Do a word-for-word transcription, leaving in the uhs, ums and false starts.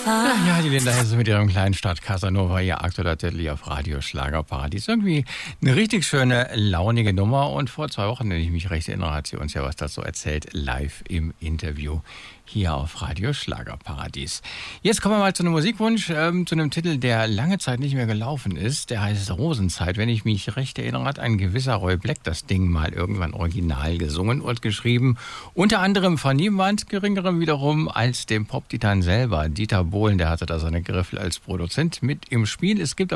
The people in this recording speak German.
Ja, die Linda Hesse mit ihrem kleinen Stadt Casanova, ihr aktueller Titel auf Radio Schlagerparadies. Irgendwie eine richtig schöne, launige Nummer. Und vor zwei Wochen, wenn ich mich recht erinnere, hat sie uns ja was dazu erzählt, live im Interview hier auf Radio Schlagerparadies. Jetzt kommen wir mal zu einem Musikwunsch, ähm, zu einem Titel, der lange Zeit nicht mehr gelaufen ist. Der heißt Rosenzeit. Wenn ich mich recht erinnere, hat ein gewisser Roy Black das Ding mal irgendwann original gesungen und geschrieben. Unter anderem von niemand Geringerem wiederum als dem Pop-Titan selber. Dieter Bohlen, der hatte da seine Griffel als Produzent mit im Spiel. Es gibt